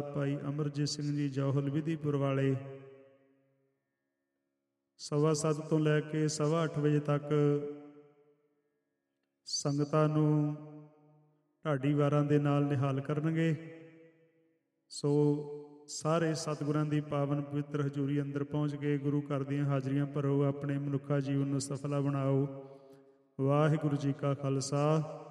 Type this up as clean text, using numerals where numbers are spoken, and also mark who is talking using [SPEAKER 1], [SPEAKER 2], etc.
[SPEAKER 1] ਭਾਈ ਅਮਰਜੀਤ ਸਿੰਘ ਜੀ ਜੌਹਲ ਵਿਧੀਪੁਰ ਵਾਲੇ 7:15 ਤੋਂ ਲੈ ਕੇ 8:15 ਵਜੇ ਤੱਕ ਸੰਗਤਾਂ ਨੂੰ ਢਾਡੀ ਵਾਰਾਂ ਦੇ ਨਾਲ ਨਿਹਾਲ ਕਰਨਗੇ। ਸੋ ਸਾਰੇ ਸਤਿਗੁਰਾਂ ਦੀ ਪਾਵਨ ਪਵਿੱਤਰ ਹਜ਼ੂਰੀ ਅੰਦਰ ਪਹੁੰਚ ਕੇ ਗੁਰੂ ਘਰ ਦੀਆਂ ਹਾਜ਼ਰੀਆਂ ਭਰੋ, ਆਪਣੇ ਮਨੁੱਖਾ ਜੀਵਨ ਨੂੰ ਸਫਲਾ ਬਣਾਓ। ਵਾਹਿਗੁਰੂ ਜੀ ਕਾ ਖਾਲਸਾ,